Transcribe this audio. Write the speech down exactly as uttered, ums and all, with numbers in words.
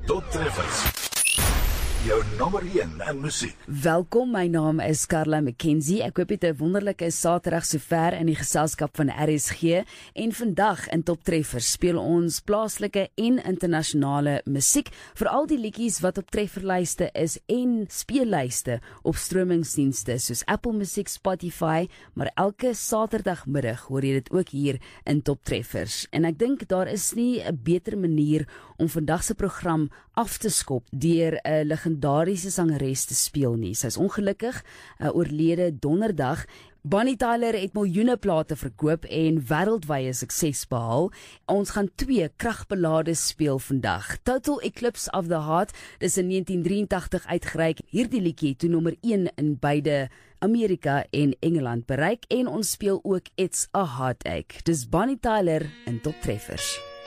Top Treffers. Jou nommer een in musiek. Welkom, my naam is Carla McKenzie. Ek hoop jy het 'n wonderlike Saterdag sover in die geselskap van R S G. En vandag in Top Treffers speel ons plaaslike en internasionale musiek, veral die liedjies wat op trefferlyste is en speellyste op stromingsdienste soos Apple Music, Spotify, maar elke Saterdagmiddag hoor jy dit ook hier in Top Treffers. En ek dink daar is nie 'n beter manier om vandag se program af te skop deur 'n legendariese sangeres te speel nie. Sy is ongelukkig uh, oorlede donderdag. Bonnie Tyler het miljoene plate verkoop en wêreldwye sukses behaal. Ons gaan twee kragbelades speel vandag. Total Eclipse of the Heart, dis in negentien drieëntagtig uitgereik. Hierdie liedjie toe nommer een in beide Amerika en Engeland bereik en ons speel ook It's a Heartache. Dis Bonnie Tyler in Top Treffers.